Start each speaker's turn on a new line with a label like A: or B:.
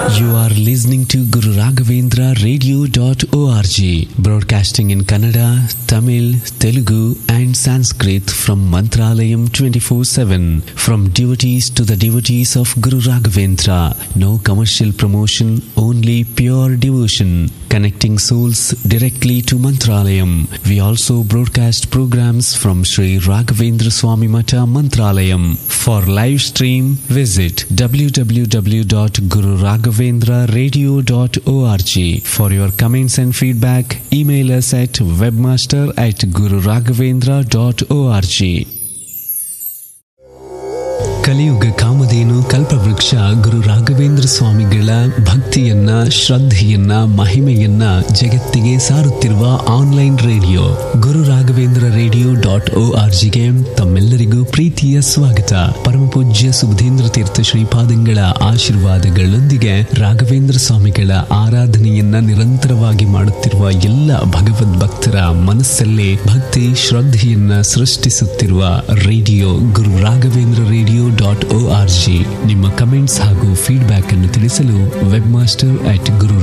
A: You are listening to Guru Raghavendra Radio.org, broadcasting in Kannada, Tamil, Telugu and Sanskrit from Mantralayam 24/7. From devotees to the devotees of Guru Raghavendra. No commercial promotion, only pure devotion. Connecting souls directly to Mantralayam. We also broadcast programs from Sri Raghavendra Swami Mata Mantralayam. For live stream, visit www.gururaghavendraradio.org. For your comments and feedback, email us at webmaster@gururaghavendra.org. ಕಲಿಯುಗ ಕಾಮಧೇನು ಕಲ್ಪವೃಕ್ಷ ಗುರು ರಾಘವೇಂದ್ರ ಸ್ವಾಮಿಗಳ ಭಕ್ತಿಯನ್ನ, ಶ್ರದ್ಧೆಯನ್ನ, ಮಹಿಮೆಯನ್ನ ಜಗತ್ತಿಗೆ ಸಾರುತ್ತಿರುವ online radio Guru Raghavendra Radio.orgಗೆ ತಮ್ಮೆಲ್ಲರಿಗೂ ಪ್ರೀತಿಯ ಸ್ವಾಗತ. ಪರಮಪೂಜ್ಯ ಸುಬುಧೇಂದ್ರ ತೀರ್ಥ ಶ್ರೀಪಾದಂಗಳ ಆಶೀರ್ವಾದಗಳೊಂದಿಗೆ ರಾಘವೇಂದ್ರ ಸ್ವಾಮಿಗಳ ಆರಾಧನೆಯನ್ನ ನಿರಂತರವಾಗಿ ಮಾಡುತ್ತಿರುವ ಎಲ್ಲ ಭಗವದ್ ಭಕ್ತರ ಮನಸ್ಸಲ್ಲೇ ಭಕ್ತಿ ಶ್ರದ್ಧೆಯನ್ನ ಸೃಷ್ಟಿಸುತ್ತಿರುವ ರೇಡಿಯೋ ಗುರು ರಾಘವೇಂದ್ರ Radio.org. ನಿಮ್ಮ ಕಮೆಂಟ್ಸ್ ಹಾಗೂ ಫೀಡ್ಬ್ಯಾಕ್ ಅನ್ನು ತಿಳಿಸಲು ವೆಬ್ಮಾಸ್ಟರ್ @guru